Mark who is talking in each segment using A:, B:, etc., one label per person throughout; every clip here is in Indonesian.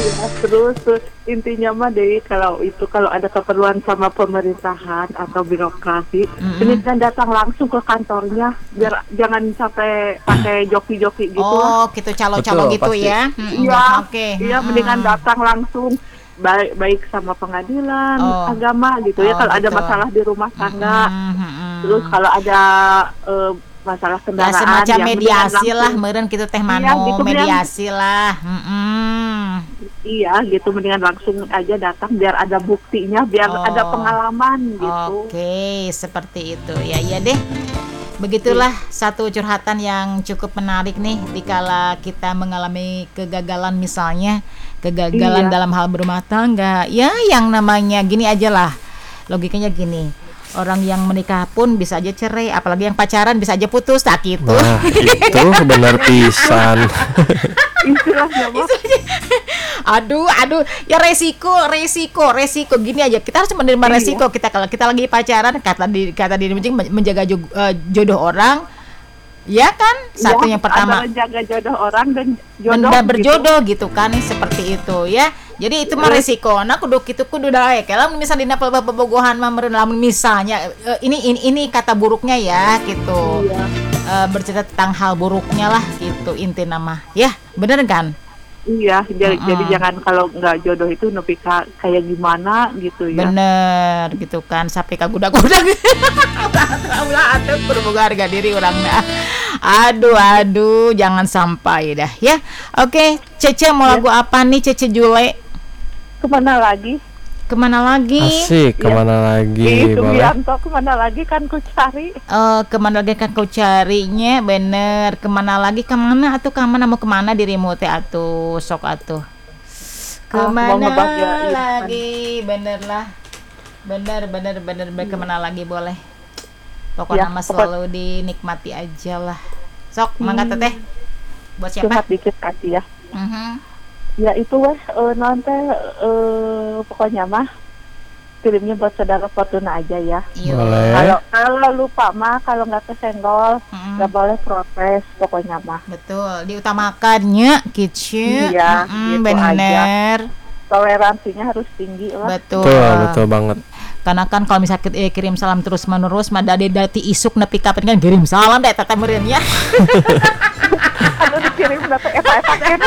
A: Iya, terus intinya mah deh kalau ada keperluan sama pemerintahan atau birokrasi, ini kan datang langsung ke kantornya, biar jangan sampai pakai joki-joki gitu lah.
B: Oh, gitu calo-calo
C: Betul,
B: gitu
C: pasti.
B: ya.
A: Iya,
B: Oke.
A: iya mendingan datang langsung baik sama pengadilan
B: Oh.
A: agama gitu ya
B: Oh,
A: kalau ada
B: gitu.
A: masalah di rumah tangga. Terus
B: Mm-mm.
A: kalau ada masalah
B: Ya
A: kendaraan
B: semacam
A: yang
B: mediasi
A: mendingan
B: lah,
A: langsung.
B: meureun kitu teh
A: Iya,
B: mano,
A: gitu, mendingan.
B: mediasi lah.
A: Iya gitu mendingan langsung aja datang biar ada buktinya, biar
B: Oh.
A: ada pengalaman gitu.
B: Oke, seperti itu. Ya, iya deh. Begitulah satu curhatan yang cukup menarik nih dikala kita mengalami kegagalan, misalnya kegagalan
A: Iya.
B: dalam hal berumah tangga. Ya, yang namanya gini aja lah. Logikanya gini. Orang yang menikah pun bisa aja cerai, apalagi yang pacaran bisa aja putus, tak gitu.
C: Nah, itu benar pisan.
A: Istilahnya mah
B: Aduh, ya resiko gini aja. Kita harus menerima
A: Iya.
B: resiko kita kalau kita lagi pacaran, kata diri menjaga jodoh orang. Ya kan? Satu
A: ya,
B: yang pertama
A: adalah jaga jodoh orang dan jodoh
B: benda
A: gitu.
B: berjodoh gitu kan, seperti itu ya. Jadi itu mah resiko. Nah, kudu daek. Kalau misalnya dina bobogohan mah meureun lamun misalnya ini kata buruknya ya gitu.
A: Iya.
B: Bercerita tentang hal buruknya lah gitu intinya mah. Ya, bener kan?
A: Iya, jadi jangan kalau nggak jodoh itu nepi kayak gimana gitu ya.
B: Bener gitu kan, sampai kagudak-gudak. Ulah atuh kudu boga harga diri urangna. Aduh, jangan sampai dah ya. Oke, Cece mau lagu apa nih Cece Jule?
A: Kemana lagi?
B: Kemana lagi?
C: Asik, kemana lagi? Boleh.
A: Subianto kemana lagi kan ku cari.
B: Kemana lagi kan kau carinya, bener. Kemana lagi, kemana atuh, kemana mau kemana dirimu teh atuh, sok atuh.
A: Mau
B: Kemana
A: ngebahagiain.
B: lagi, bener lah. Bener, kemana lagi boleh. Pokoknya
A: Ya,
B: mah selalu dinikmati aja lah. Sok, mangga teteh. Buat siapa?
A: Curhat dikit kasih ya.
B: Mhm.
A: Ya itu weh nanti pokoknya mah kirimnya buat saudara Fortuna aja ya.
B: Iya.
C: Boleh.
A: Kalau lupa mah kalau nggak kesenggol nggak boleh protes pokoknya mah.
B: Betul, diutamakannya kicu.
A: Iya, gitu
B: bener.
A: Toleransinya harus tinggi lah.
B: Betul.
C: Betul banget.
B: Karena kan kalau misalnya kita kirim salam terus menerus mah dati isuk nepi kapan kan kirim salam deh teteh meureun ya.
A: Kalau dikirim data eta kene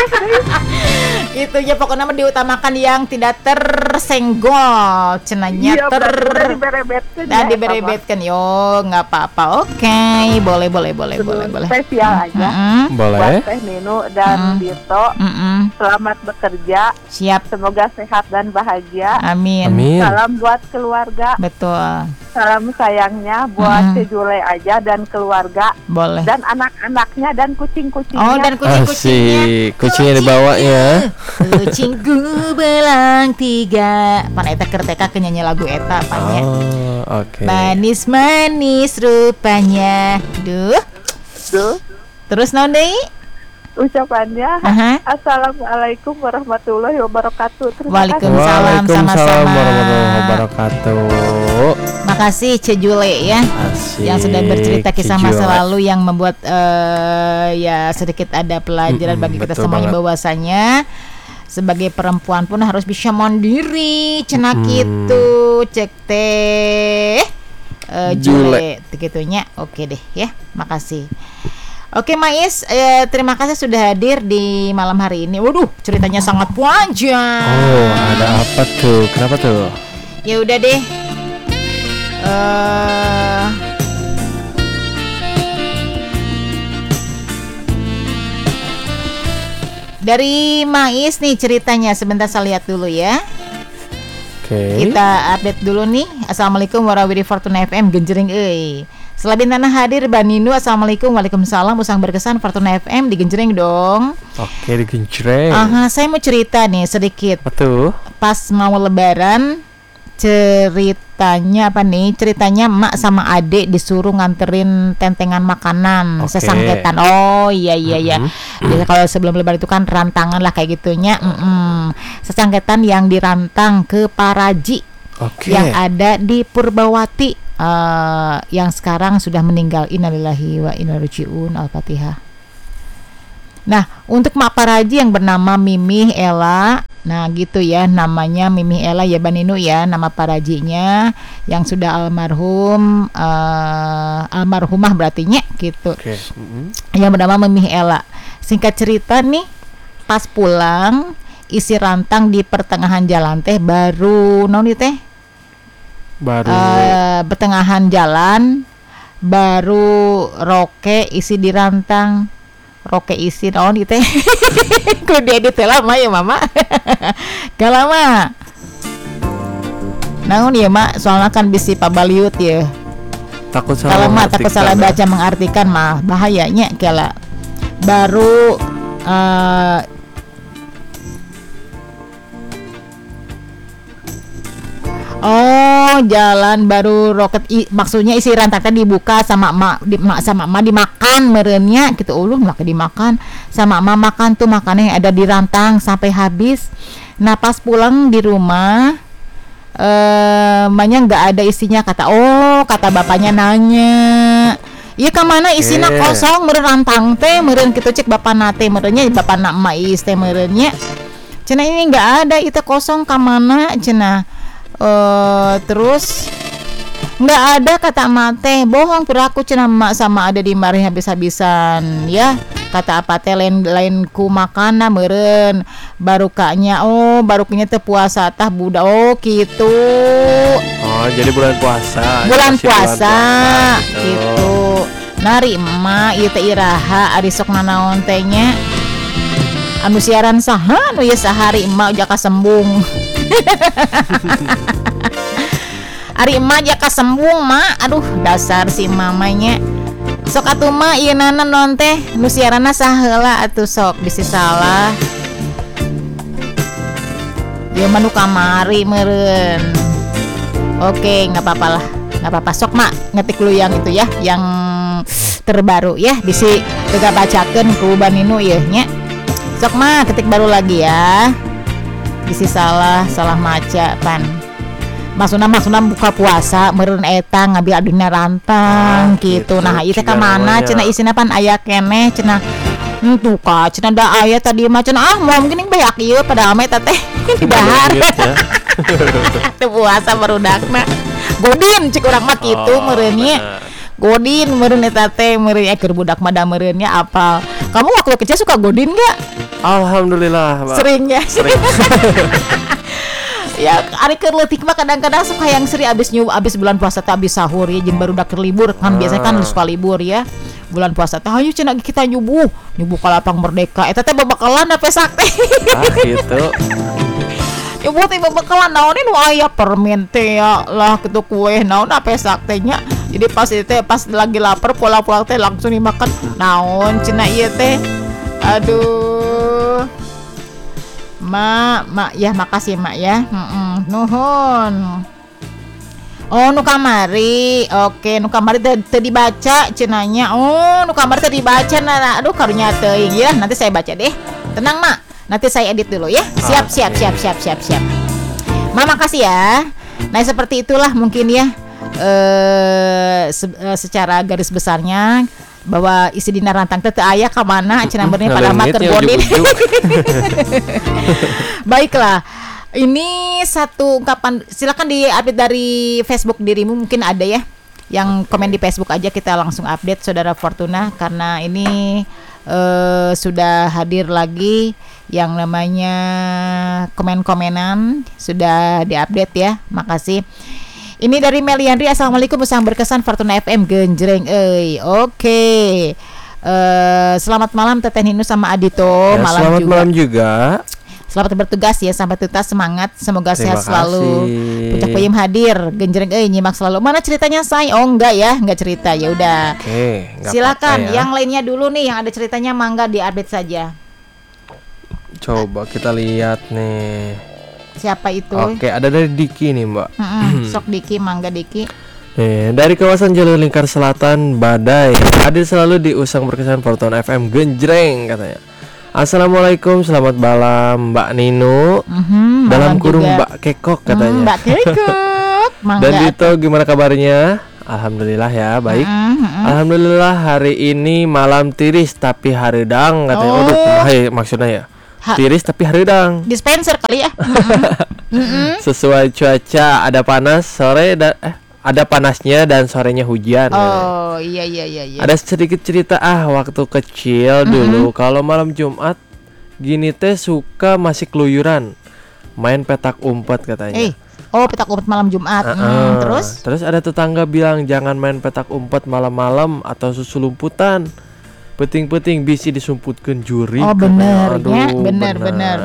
B: Itu ya pokoknya mah diutamakan yang tidak tersenggol cenanya
A: Iya, udah diberebetkeun ya,
B: diberebetkan. Yo, nggak apa-apa. Oke, boleh.
A: Spesial aja.
C: Boleh.
A: Buat Teh Ninu dan Dito. Selamat bekerja.
B: Siap.
A: Semoga sehat dan bahagia.
B: Amin.
C: Amin.
A: Salam buat keluarga.
B: Betul.
A: Salam sayangnya buat Cejule aja dan keluarga.
B: Boleh.
A: Dan anak-anaknya dan kucing-kucingnya.
B: Oh, dan kucing-kucingnya.
C: Asik, kucingnya dibawa ya.
B: Kucingku belang 3. Pan eta keur teka ke nyanyi lagu eta pannya.
C: Oh, oke.
B: Manis rupanya. Duh. Terus naon deui?
A: Ucapannya
B: Aha.
A: Assalamualaikum warahmatullahi wabarakatuh. Terima kasih.
B: Waalaikumsalam
C: Waalaikumsalam
B: sama-sama.
C: warahmatullahi wabarakatuh.
B: Makasih Cejule ya.
C: Asik.
B: Yang sudah bercerita kisah
C: Cejule.
B: masa lalu yang membuat ya sedikit ada pelajaran bagi kita
C: betul
B: semuanya
C: banget.
B: bahwasanya sebagai perempuan pun harus bisa mandiri cenah gitu cek teh Jule gitunya. Oke deh ya, makasih. Oke Mais, terima kasih sudah hadir di malam hari ini. Waduh, ceritanya sangat panjang.
C: Oh, ada apa tuh? Kenapa tuh?
B: Ya udah deh. Dari Mais nih ceritanya, sebentar saya lihat dulu ya.
C: Oke.
B: Kita update dulu nih. Assalamualaikum warahmatullahi wabarakatuh FM genjering euy. Selabin tanah hadir Baninu. Assalamualaikum, waalaikumsalam. Usang berkesan Fortuna FM di genjering dong.
C: Oke, digencreng.
B: Aha, saya mau cerita nih sedikit.
C: Apa tuh?
B: Pas mau lebaran, ceritanya apa nih? Ceritanya emak sama adik disuruh nganterin tentengan makanan,
C: Oke.
B: sesangketan. Oh iya. Jadi kalau sebelum lebaran itu kan rantangan lah kayak gitunya. Sesangketan yang dirantang ke Paraji
C: Oke.
B: yang ada di Purbawati, yang sekarang sudah meninggal. Innalillahi wa inna ilaihi raji'un. Al-Fatihah. Nah, untuk Mak Paraji yang bernama Mimih Ella Nah gitu ya, namanya Mimi Ella ya Baninu ya, nama parajinya yang sudah almarhum, almarhumah berarti gitu.
C: Oke.
B: Yang bernama Mimi Ella. Singkat cerita nih, pas pulang isi rantang di pertengahan jalan teh baru naon teh?
C: Baru
B: Pertengahan jalan baru roke isi di rantang. Roke isi naon gitu teh. Kudu diedit lama ya mama. Gak lama. Naon ya mak, soalnya kan bisi pabaliut ya.
C: takut
B: Kalau
C: salah
B: mak takut salah baca mengartikan mah bahayanya kala. Baru oh jalan baru roket maksudnya isi rantakan dibuka sama emak sama emak dimakan merenya gitu maka dimakan sama emak makan tuh makannya ada di rantang sampai habis. Nah pas pulang di rumah emaknya nggak ada isinya kata bapaknya nanya iya kemana isinya kosong meren rantang teh meren gitu cek bapak nate merenya bapak nak emak is teh merenya cina ini nggak ada itu kosong kemana cina. Terus nggak ada kata mate bohong peraku cina emak sama ada di mari habis-habisan ya kata apa teh lain ku makana meren barukanya barukanya teh puasa tah budak gitu
C: jadi bulan puasa
B: gitu nari emak ieu teh iraha ari sok nanaon teh nya anu siaran saha anu ya sahari emak jaka sembung. Ari emak jaka sembung mak aduh dasar si mamanya sok atuh mah ieu nana non teh nu siaranna saheula atuh sok bisi salah ieu mah nu kamari meureun. Oke nggak apa-apa sok mak ngetik lu yang itu ya yang terbaru ya bisi teu bacakeun ku Baninu ieu nya sok mah ketik baru lagi ya bisi salah maca pan maksudna buka puasa meureun eta ngambil aduna rantang gitu. Nah ieu teh ka mana cenah isina pan aya keneh cenah tuh ka cenah da aya tadi mah cenah mau mungkin beak ieu padahal mah eta teh dibahar teu puasa barudakna godin cik urang mah kitu meureun nya godin meureun eta teh meureun keur budak mah da meureun nya apal. Kamu waktu kecil suka godin enggak?
C: Alhamdulillah
B: sering ya ya ari keur leutik mah kadang-kadang suka yang seri abis bulan puasa teh abis sahur ya jeung baru dak libur kan biasanya kan suka libur ya bulan puasa teh hayu cenah kita nyubuh ka lapang merdeka eta teh babakalan da pesak teh
C: gitu
B: nyubuh teh babakalan naon nu aya permen teh ya lah kitu kue naon da pesak teh nya jadi pas lagi lapar pulang teh langsung dimakan naon cenah ieu teh aduh mak ya makasih mak ya nuhun. Nu kamari oke nu kamari teu dibaca cenanya nu kamari teu dibaca nah aduh karunya teuing ya nanti saya baca deh tenang mak nanti saya edit dulu ya siap mak makasih ya. Nah seperti itulah mungkin ya secara garis besarnya bahwa isi dina rantang teh aya ka mana cenah bener pada mah keur godin. Baiklah. Ini satu ungkapan silakan di-update dari Facebook dirimu mungkin ada ya. Yang komen di Facebook aja kita langsung update Saudara Fortuna karena ini sudah hadir lagi yang namanya komen-komenan sudah di-update ya. Makasih. Ini dari Meliandri, assalamualaikum usang berkesan Fortuna FM genjreng Oke. Selamat malam Teteh Ninu sama Adito ya,
C: selamat malam juga.
B: Selamat bertugas ya sampai tuntas semangat semoga sehat selalu. Puncak payem hadir genjreng nyimak selalu. Mana ceritanya say? Oh enggak ya, enggak cerita. Ya udah.
C: Oke,
B: silakan
C: ya.
B: Yang lainnya dulu nih yang ada ceritanya mangga di-update saja.
C: Coba kita lihat nih.
B: Siapa itu?
C: Oke, ada dari Diki nih Mbak.
B: Sok Diki, mangga Diki.
C: Dari kawasan Jalur Lingkar Selatan Badai hadir selalu di Usang Berkesan Fortuna FM genjreng katanya. Assalamualaikum, selamat malam Mbak Ninu. Dalam kurung juga. Mbak Kekok katanya.
B: Mbak Kekok.
C: Dan Dito gimana kabarnya? Alhamdulillah ya, baik. Alhamdulillah hari ini malam tiris tapi hareudang katanya. Maksudnya ya. Tiris tapi hareudang.
B: Dispenser kali ya.
C: Sesuai cuaca, ada panas sore dan ada panasnya dan sorenya hujan.
B: Oh, iya.
C: Ada sedikit cerita waktu kecil dulu kalau malam Jumat gini teh suka masih keluyuran main petak umpet katanya.
B: Petak umpet malam Jumat. Terus
C: ada tetangga bilang jangan main petak umpet malam-malam atau susulumputan. Peting-peting bisi disumputkeun juri.
B: Oh bener ya, bener.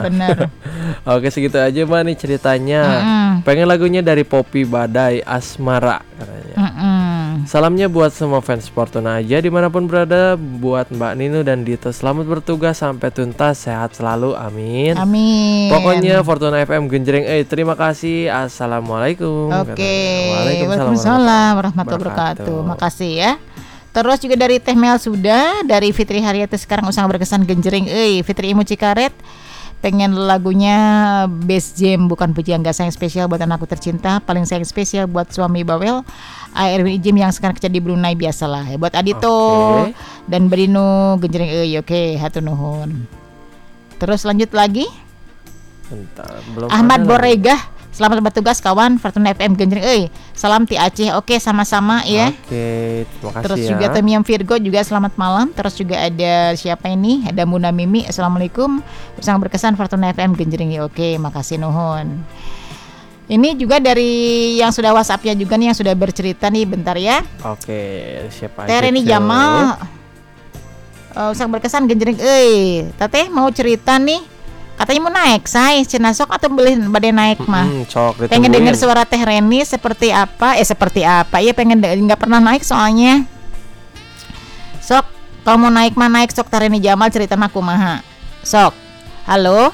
C: Oke, segitu aja Mbak nih ceritanya. Pengen lagunya dari Poppy Badai Asmara katanya. Salamnya buat semua fans Fortuna aja dimanapun berada. Buat Mbak Nino dan Dito, selamat bertugas sampai tuntas, sehat selalu, amin. Pokoknya Fortuna FM genjreng. Terima kasih. Assalamualaikum.
B: Oke. Waalaikumsalam warahmatullahi wabarakatuh. Makasih ya. Terus juga dari Teh Mel sudah, dari Fitri Haryati sekarang usang berkesan genjreng. Fitri Imu Cikaret pengen lagunya Best Jam, bukan pujian gak sayang spesial buat anakku tercinta, paling sayang spesial buat suami bawel Erwin Ijim yang sekarang kerja di Brunei biasalah. Buat Adito dan Berino genjreng. Oke, hatur nuhun. Terus lanjut lagi.
C: Bentar, belum
B: Ahmad Boregah, selamat bertugas kawan Fortuna FM genjreng. Salam ti Aceh. Oke, sama-sama ya.
C: Oke, terima kasih.
B: Terus juga Temiam Virgo juga selamat malam. Terus juga ada siapa ini? Ada Muna Mimi. Assalamualaikum. Usang berkesan Fortuna FM genjreng. Oke, makasih nuhun. Ini juga dari yang sudah WhatsApp-nya juga nih yang sudah bercerita nih, bentar ya.
C: Oke, siapa aja?
B: Tereni Jamal. Usang berkesan genjreng. Teteh mau cerita nih. Katanya mau naik, saya cenasok atau beli badai naik mah. Pengen dengar suara Teh Reni seperti apa? Iya pengen nggak pernah naik soalnya. Sok, kalau mau naik mah naik sok Teh Reni Jamal cerita aku mah. Sok. Halo.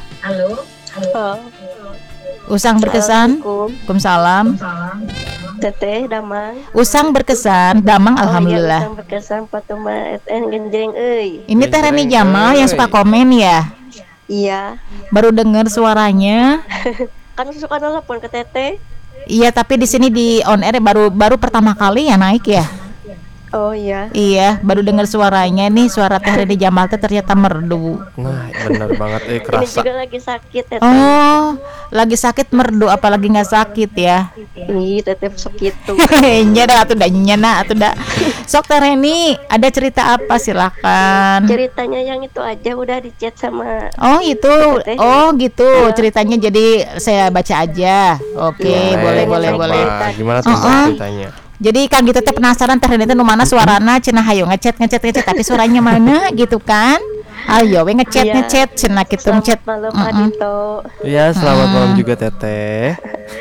B: Usang berkesan. Waalaikumsalam.
D: Teteh Damang.
B: Usang berkesan, Damang alhamdulillah.
D: Usang berkesan Fatuma SN genjreng
B: Ini Teh Reni Jamal yang suka komen ya.
D: Iya.
B: Baru dengar suaranya.
D: Kan suka telepon ke Teteh.
B: Iya, tapi di sini di on air baru pertama kali ya naik ya.
D: Oh iya.
B: Iya, baru dengar suaranya nih, suara Teh Reni Jamal teh ternyata merdu.
C: Nah, bener banget kerasa.
D: Ini juga lagi sakit Teteh.
B: Oh, lagi sakit merdu apalagi nggak sakit ya.
D: Ini Teteh sakit tuh.
B: Nya dah atuh dah nyana atuh dah. Sok Teh Reni, ada cerita apa silakan.
D: Ceritanya yang itu aja udah di chat sama.
B: Oh, itu.
D: Teteh.
B: Oh, gitu. Ceritanya jadi saya baca aja. Oke, boleh.
C: Gimana tuh ceritanya?
B: Jadi kan gitu teh penasaran Teh Reni teh nu mana suarana cenah hayo ngechat tapi suaranya mana gitu kan. Ayo we ngechat cenah kitu ngechat.
D: Selamat malam Adito.
C: Iya, selamat malam juga Teteh.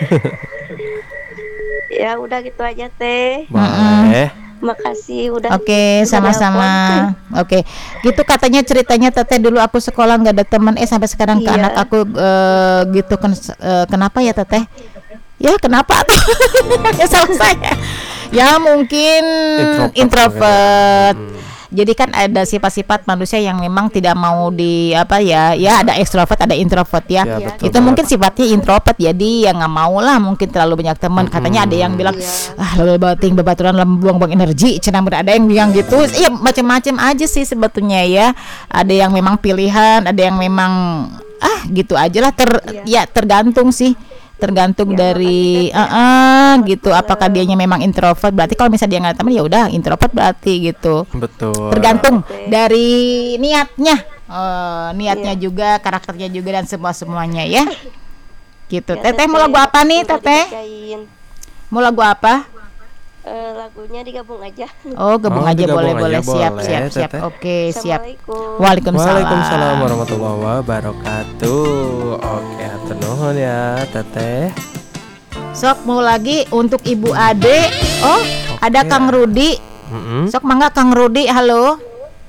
D: Ya udah gitu aja Teh.
C: Boleh.
D: Makasih udah.
B: Oke, sama-sama. Oke. Gitu katanya ceritanya Teteh dulu aku sekolah enggak ada teman sampai sekarang ke anak aku gitu kan kenapa ya Teteh? Ya kenapa tuh? Ya salah saya. Ya mungkin introvert. Jadi kan ada sifat-sifat manusia yang memang tidak mau di apa ya ada ekstrovert ada introvert ya. Itu betul, mungkin sifatnya introvert jadi ya nggak mau lah mungkin terlalu banyak teman. Katanya ada yang bilang bating bebaturan buang-buang energi. Cenah ada yang bilang gitu. Iya macam-macam aja sih sebetulnya ya. Ada yang memang pilihan, ada yang memang gitu aja lah tergantung sih. Tergantung dari gitu apakah dianya memang introvert berarti kalau misalnya dia nggak ada teman ya udah introvert berarti gitu.
C: Betul.
B: Tergantung dari niatnya juga karakternya juga dan semuanya ya gitu. Teteh mau lagu apa nih Teteh? Mau lagu apa?
D: Lagunya digabung aja.
B: Oh gabung aja boleh siap. Oke siap.
C: Waalaikumsalam warahmatullahi wabarakatuh. Oke hatur nuhun ya Teteh.
B: Sok mau lagi untuk Ibu Ade. Oh ada Kang Rudi. Sok mangga Kang Rudi. Halo.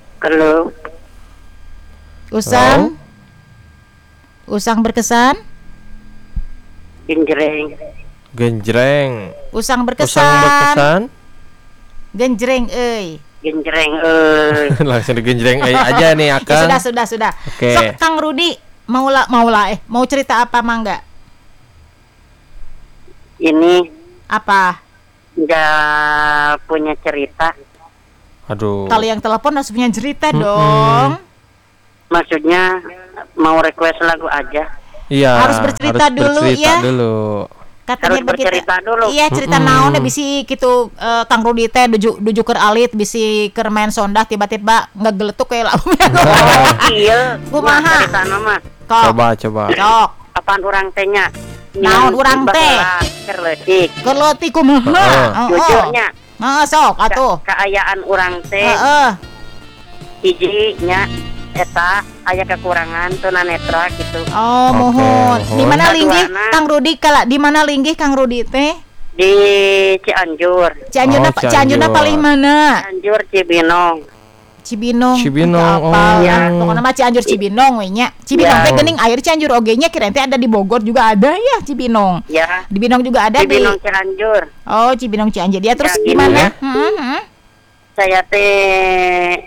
B: Usang berkesan.
C: Genjreng.
B: Usang berkesan. Genjreng
C: Langsung digenjreng aja nih Akang.
B: Ya, sudah.
C: Okay.
B: Sok Kang Rudi mau cerita apa mangga?
E: Ini
B: apa?
E: Nggak punya cerita.
C: Aduh.
B: Kalau yang telepon harus punya cerita dong.
E: Maksudnya mau request lagu aja.
C: Iya.
B: Harus bercerita dulu, ya.
C: dulu.
B: Katanya
E: Harus
B: begitu.
E: bercerita dulu.
B: Iya, cerita naon ya bisi kitu Kang Rudi teh duju keur alit bisi keur main sondah tiba-tiba ngegeletuk kayak lagu.
E: Oh, iya.
B: Kumaha?
E: Cerita nama.
B: Kok.
C: Coba.
B: Cok.
E: Apaan urang tehnya?
B: Naon urang teh?
E: Kerletik.
B: Kerleutik kumaha?
E: Jujurnya.
B: Sok atuh.
E: Keayaan urang teh.
B: Heeh.
E: Hiji nya eta aya kekurangan tunanetra gitu.
B: Oh,
C: Oke,
B: mohon. Di mana
E: Kaduana.
B: linggih Kang Rudi di mana linggih Kang Rudi teh?
E: Di Cianjur.
B: Cianjurna
C: Oh,
B: Cianjurna
C: Cianjur.
B: paling mana?
E: Cianjur Cibinong.
B: Cibinong.
C: Cibinong,
B: Apa ya?
C: oh.
B: Pokoknya mah Cianjur Cibinong we nya. Cibinong
E: Ya.
B: teh geuning air Cianjur oge nya kirain teh ada di Bogor juga ada ya Cibinong.
E: Ya.
B: Di Binong juga ada
E: Cibinong
B: di
E: Cianjur.
B: Oh, Cibinong Cianjur. Dia terus
E: Ya,
B: di
E: gini
B: mana?
E: ya. Saya teh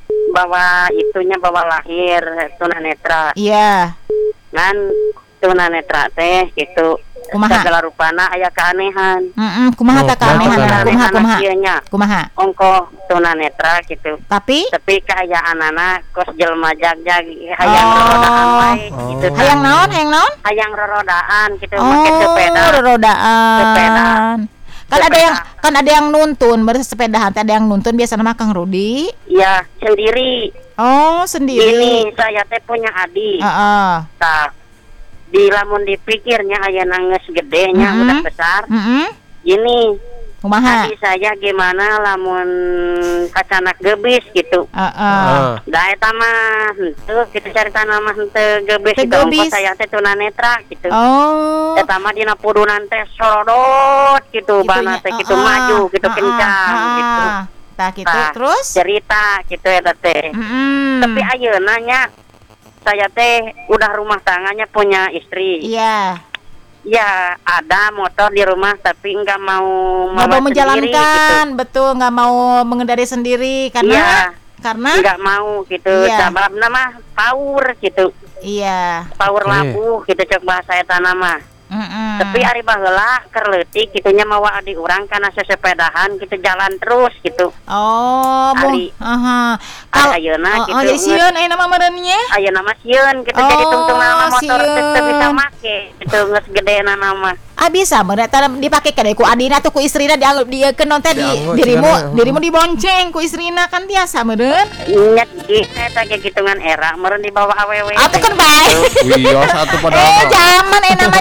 E: bawa lahir tunanetra.
B: Iya.
E: Kan tunanetra teh gitu.
B: Kumaha?
E: Segala rupana aya keanehan.
B: Kumaha
C: Oh,
B: teh keanehan?
C: kumaha?
B: Kumaha?
E: Ieu nya.
B: Kumaha?
E: Ongko tunanetra gitu.
B: Tapi
E: Tapi kaayaan kos jelema jag-jag hayang rorodaan wae gitu.
C: Oh.
B: hayang naon?
E: Hayang rorodaan gitu
B: Oh,
E: make sepeda. Sepeda.
B: rodaan.
E: Sepeda.
B: Kan ada yang nuntun bersepedahan, ada yang nuntun biasa nama Kang Rudi.
E: Iya, sendiri.
B: Oh, sendiri.
E: Ini saya teh punya adik.
B: Heeh.
E: Tah, di lamun dipikirnya aya nangis gedenya udah besar. Ini
B: Kumaha?
E: adik saya gimana lamun kacanak gebis gitu.
B: Heeh.
E: Da eta mah henteu kita carita nama henteu gebis
B: Teu
E: gitu. Ongko
B: gebis.
E: saya teh tunanetra gitu.
B: Oh.
E: Eta mah dina pudunan teh sorodot gitu, bana teh gitu maju gitu kencang gitu.
B: Tah gitu
E: Tah,
B: terus?
E: cerita gitu eta teh. Tapi ayeuna nya saya teh udah rumah tangganya punya istri.
B: Iya.
E: Ya ada motor di rumah tapi nggak mau
B: Nggak mau
E: sendiri
B: menjalankan,
E: gitu.
B: betul nggak mau mengendari sendiri karena
E: Nggak mau gitu.
B: Iya.
E: Sababna mah power gitu.
B: iya.
E: Power
C: Oke.
E: labuh gitu cek bahasa eta nama. Tapi ari baheula keur leutik kitunya mawa adik urang kana sesepedahan gitu jalan terus gitu.
B: Oh,
E: Ari.
B: Kalau
E: Ayeuna gitu.
B: jadi sieun aya nama meureunnya?
E: Ayeuna mah sieun gitu
B: Oh,
E: jadi tungtung nama motor teh teu bisa
B: sieun.
E: make gitu geus gedena nama.
B: Bisa meureun eta dipake kade ku adina tuh ku istrina dianggap diekeun non teh
C: Dianggap,
B: dirimu dibonceng ku istrina kan biasa meureun.
E: Ingat eta ge gitungan era meureun dibawa awewe.
B: Atuh kan bae.
C: Wios satu padahal.
B: Zaman nama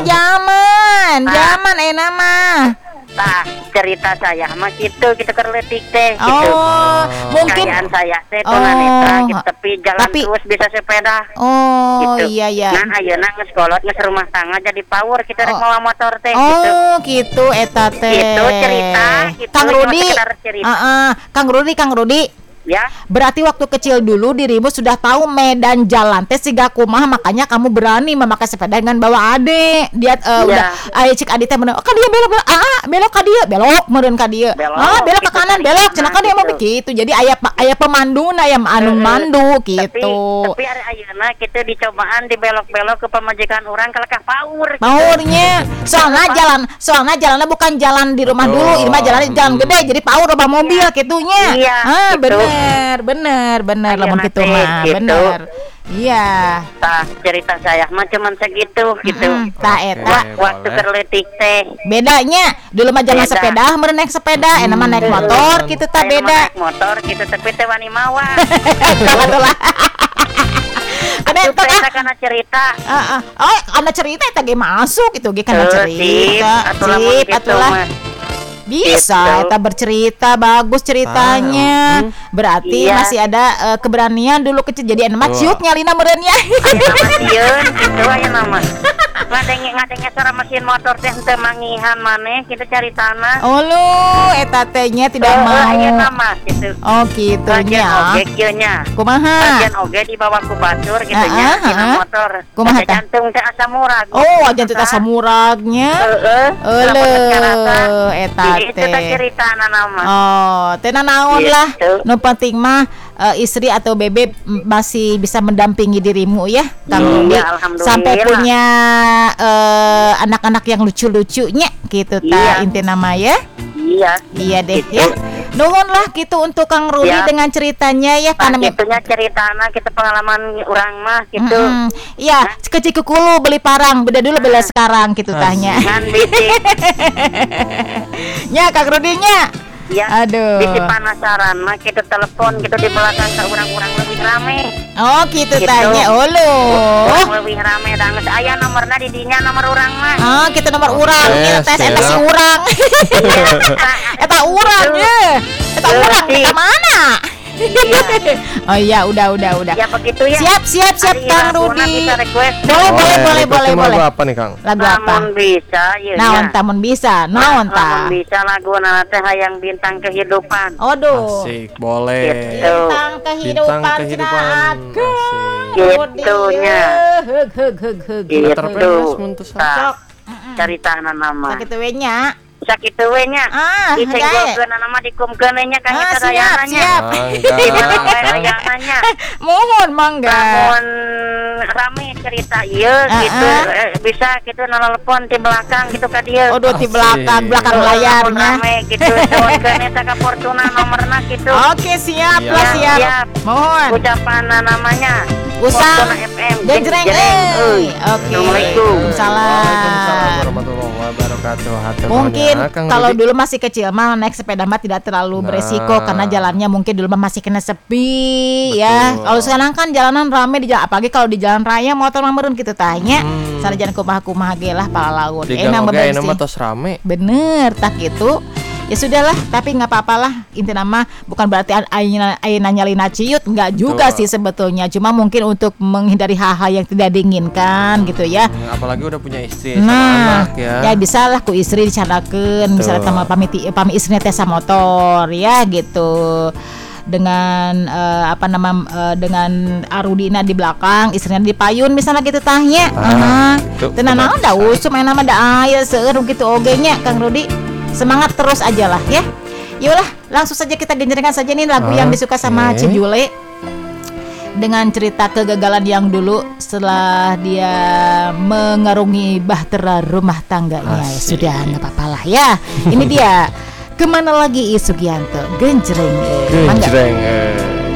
B: zaman nama.
E: Tah, cerita saya mah gitu keur leutik teh gitu.
B: Oh, mungkin
E: Kayaan saya teh tunanetra gitu tapi jalan
B: tapi-
E: terus bisa sepeda.
B: Oh,
E: Gitu.
B: iya ya.
E: Nah, ayeuna geus kolot geus rumah tangga jadi power kita rek mawa motor teh gitu.
B: Oh, gitu eta teh.
E: Gitu cerita gitu.
B: Kang
E: Cuma
B: Rudi.
E: sekedar cerita.
B: Kang Rudi.
E: Ya.
B: Berarti waktu kecil dulu dirimu sudah tahu medan jalan teh siga kumaha makanya kamu berani memakai sepeda dengan bawa ade. Dia udah aya cik adi teh bener. Oh, ka dia belok belok ka dia belok meureun ka dia.
E: Belok,
B: Belok ke
E: gitu,
B: kanan
E: cari
B: belok
E: kanan,
B: cenah kan dia mau
E: gitu.
B: begitu. Jadi aya pemanduna aya anu mandu gitu.
E: Tapi hari ayeuna kita dicobaan dibelok-belok ke pemajikan orang kalekah power. gitu.
B: Powernya soalnya jalannya bukan jalan di rumah dulu, ini mah jalan gede jadi power loba mobil gitunya.
E: Iya, gitu.
B: bener lamun
E: Ayeuna
B: gitu
E: teh,
B: mah
E: gitu.
B: bener. Iya.
E: Tah, cerita saya mah cuman segitu gitu.
B: Tah eta
E: Waktu
C: boleh.
E: keur leutik teh.
B: bedanya dulu mah jalan
E: Beda.
B: sepeda meureun naik sepeda mah naik motor gitu tah
E: Aya mah
B: beda.
E: naik motor gitu tapi teh wani mawa.
B: Atulah. Ada
E: Itu
B: eta
E: pesta kana cerita.
B: oh ada cerita eta ge masuk itu ge kana cerita.
E: Atulah mun
B: Sip,
E: gitu
B: atulah.
E: mah.
B: Bisa
E: Gitu.
B: eta bercerita bagus ceritanya. Berarti
E: Iya.
B: masih ada keberanian dulu kecil jadi anu mah
C: Wah.
B: ciuk nyalina meureun nya.
E: Aya nama sieun gitu aya nama. Ngadenge suara mesin motor teh teu mangihan maneh kita cari tanah.
B: Oh lu eta teh nya tidak mau.
E: Aya nama gitu.
B: Oh gitu
E: Bagian
B: nya.
E: oge kieu nya.
B: Kumaha?
E: Bagian oge dibawa ku batur gitu nya dina motor.
B: Kumaha
E: Ada
B: teh?
E: jantung teh asa murag.
B: Oh aja teh samuragnya.
E: Heeh.
B: Eta
E: Itu teh
B: teh.
E: cerita nama.
B: Oh, teh naon
E: Gitu.
B: lah. Nu penting mah istri atau bebek masih bisa mendampingi dirimu ya, Kang
E: Iya,
B: Rudi.
E: alhamdulillah.
B: Sampai punya anak-anak yang lucu-lucunya gitu ta
E: Iya.
B: inti nama ya.
E: Iya.
B: Iya deh
E: Gitu.
B: ya. Nuhun lah gitu untuk Kang Rudi
E: Ya.
B: dengan ceritanya ya karena
E: Gitunya ceritana kita pengalaman orang mah gitu.
B: iya, kecil kekulu beli parang, beda dulu bela sekarang gitu tanya.
E: Ngan bisi,
B: Nya Kang Rudinya.
E: ya.
B: Aduh.
E: Bisi penasaran mah kita telepon gitu di belakang ke orang-orang lebih rame.
B: Oh gitu
E: Gitu.
B: tanya. Oh lo.
E: Orang lebih rame banget. Aya nomorna di dinya nomor orang mah.
B: Oh kita nomor urang,
C: Yes,
B: kita tes eta si
C: siap.
B: urang. Eta urang ya. Eta urang
E: Iya.
B: eta mana? Oh iya udah.
E: Ya begitu ya.
B: Siap
E: Ari
B: Kang
E: laguna
B: Rudi.
E: bisa request.
B: Boleh.
C: Lagu apa nih Kang?
B: Lagu apa?
E: Namun bisa, iya.
B: Naon tamun bisa, naon
E: Namun
B: ta.
E: bisa lagu teh hayang bintang kehidupan.
B: Aduh.
C: Asik, boleh.
E: Gitu.
B: Bintang kehidupan
C: Bintang kehidupan.
E: Gitunya.
B: Heg.
C: Gitu.
E: Gitu.
C: Muntus.
B: Sok.
E: Caritana nama.
B: Sakitu we nya.
E: Sakitu we nya.
B: Ah,
E: Disenggolkeun nama dikumkeun we nya kan
B: Ah,
E: kita dayananya.
B: siap.
E: Di mana we dayananya.
B: Mohon mangga.
E: Namun rame cerita ieu gitu. Bisa gitu nelpon di belakang gitu ka dieu.
B: Aduh di belakang
E: Namun
B: layarnya.
E: rame gitu. Doakeun eta ka Fortuna nomorna gitu.
B: Oke siap
C: Siap.
B: lah siap.
E: Siap.
B: Mohon.
E: Ucapan namanya
B: Usang
E: Fortuna FM
B: genjreng euy. Oke.
E: Assalamualaikum.
C: Waalaikumsalam
B: Waalaikumsalam.
C: warahmatullahi wabarakatuh. Hatur
B: Mungkin
C: nuhun ya, Kang
B: kalau
C: Rudi.
B: dulu masih kecil mah naik sepeda mah tidak terlalu
C: Nah.
B: beresiko karena jalannya mungkin dulu mah masih kena sepi
C: Betul.
B: ya. Kalau sekarang kan jalanan rame di jalan, apalagi kalau di jalan raya motor mah meureun kitu tanya. Sanajan kumaha-kumaha ge lah pala laut.
C: di gang oge aya mah tos rame.
B: Bener tak itu. Ya sudahlah, tapi nggak apa-apalah. Inti nama bukan berarti ayeuna nyalina ciut, nggak juga
C: Betul.
B: sih sebetulnya. Cuma mungkin untuk menghindari hal-hal yang tidak diinginkan gitu ya.
C: Apalagi udah punya istri sama
B: Nah,
C: anak ya.
B: bisa lah ku istri dicanakeun,
C: Betul.
B: misalnya sama pami istrinya tesa motor ya gitu. Dengan dengan Arudina di belakang, istrinya di payun misalnya gitu tahnya.
C: Itu
B: Tenan naon da usum aya nama da aya seueur gitu oge nya Kang Rudi. Semangat terus aja lah ya. Yolah, langsung saja kita genjrengkan saja nih lagu yang disuka sama
C: Oke.
B: Cijule. Dengan cerita kegagalan yang dulu setelah dia mengarungi bahtera rumah tangganya. Ya
C: Asik.
B: sudah nggak apa-apa lah ya. Ini dia Kemana Lagi Sugianto genjreng. Mangga.
C: Genjreng.